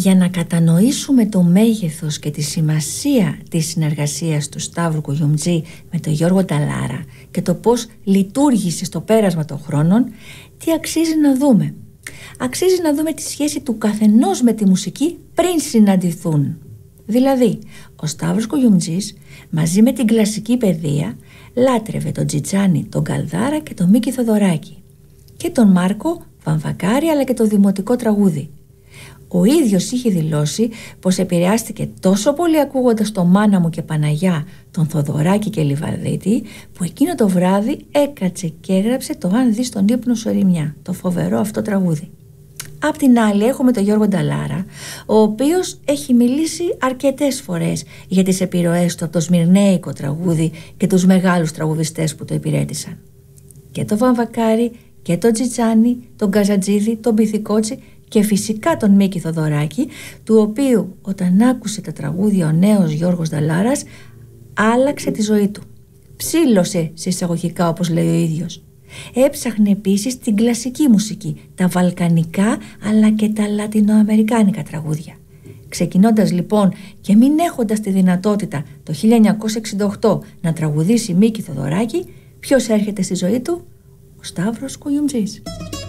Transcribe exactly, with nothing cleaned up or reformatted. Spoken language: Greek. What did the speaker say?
Για να κατανοήσουμε το μέγεθος και τη σημασία της συνεργασίας του Σταύρου Κουγιουμτζή με τον Γιώργο Νταλάρα και το πώς λειτουργήσε στο πέρασμα των χρόνων, τι αξίζει να δούμε? Αξίζει να δούμε τη σχέση του καθενός με τη μουσική πριν συναντηθούν. Δηλαδή, ο Σταύρος Κουγιουμτζής μαζί με την κλασική παιδεία λάτρευε τον Τζιτζάνι, τον Καλδάρα και τον Μίκη Θοδωράκη και τον Μάρκο Βαμβακάρη, αλλά και το δημοτικό τραγούδι. Ο ίδιος είχε δηλώσει πως επηρεάστηκε τόσο πολύ ακούγοντας το «Μάνα μου» και «Παναγιά» τον Θοδωράκη και Λιβαδίτη, που εκείνο το βράδυ έκατσε και έγραψε το «Αν δεις τον ύπνο σου ερημιά», το φοβερό αυτό τραγούδι. Απ' την άλλη έχουμε τον Γιώργο Νταλάρα, ο οποίος έχει μιλήσει αρκετές φορές για τις επιρροές του από το σμυρνέικο τραγούδι και τους μεγάλους τραγουδιστές που το υπηρέτησαν. Και το Βαμβακάρη και τον Τζιτζάνι, τον Καζατζίδη, τον Πυθικότσι και φυσικά τον Μίκη Θοδωράκη, του οποίου όταν άκουσε τα τραγούδια ο νέος Γιώργος Νταλάρας άλλαξε τη ζωή του. Ψήλωσε σε εισαγωγικά, όπως λέει ο ίδιος. Έψαχνε επίσης την κλασική μουσική, τα βαλκανικά αλλά και τα λατινοαμερικάνικα τραγούδια. Ξεκινώντας λοιπόν και μην έχοντας τη δυνατότητα το χίλια εννιακόσια εξήντα οκτώ να τραγουδήσει Μίκη Θοδωράκη, ποιος έρχεται στη ζωή του? Ο Σταύρος Κουγιουμτζής.